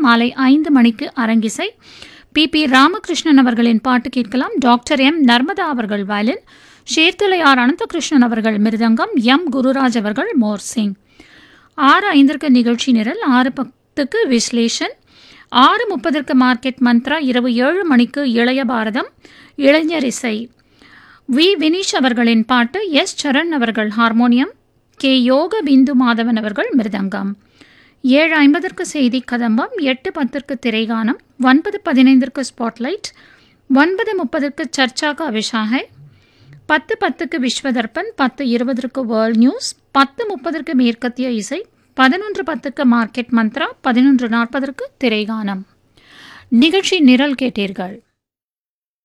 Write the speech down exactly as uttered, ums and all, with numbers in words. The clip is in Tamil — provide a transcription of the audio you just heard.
மாலை ஐந்து மணிக்கு அரங்கிசை. பி பி ராமகிருஷ்ணன் அவர்களின் பாட்டு கேட்கலாம். டாக்டர் எம் நர்மதா அவர்கள் வயலின், ஷேர்தலையார் அனந்தகிருஷ்ணன் அவர்கள் மிருதங்கம், எம் குருராஜ் அவர்கள் மோர்சிங். ஆறு ஐந்திற்கு நிகழ்ச்சி நிரல், ஆறு பத்துக்கு விஸ்லேஷன், ஆறு முப்பதற்கு மார்க்கெட் மந்த்ரா, இரவு ஏழு மணிக்கு இளைய பாரதம் இளைஞர் இசை. வி வினீஷ் அவர்களின் பாட்டு, எஸ் சரண் அவர்கள் ஹார்மோனியம், கே யோக பிந்து மாதவன் அவர்கள் மிருதங்கம். ஏழு ஐம்பதற்கு செய்தி கதம்பம், எட்டு பத்திற்கு திரைகானம், ஒன்பது பதினைந்திற்கு ஸ்பாட்லைட், ஒன்பது முப்பதற்கு சர்ச்சா கா விஷாகை, பத்து பத்துக்கு விஸ்வதர்பன், பத்து இருபதற்கு வேர்ல்ட் நியூஸ், பத்து முப்பதற்கு மேற்கத்திய இசை, பதினொன்று பத்துக்கு மார்க்கெட் மந்த்ரா, பதினொன்று நாற்பதற்கு திரைகானம். நிகழ்ச்சி நிரல் கேட்டீர்கள்.